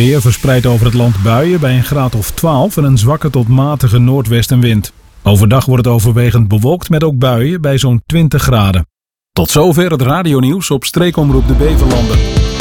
weer verspreid over het land buien bij een graad of 12 en een zwakke tot matige noordwestenwind. Overdag wordt het overwegend bewolkt met ook buien bij zo'n 20 graden. Tot zover het radionieuws op Streekomroep de Beverlanden.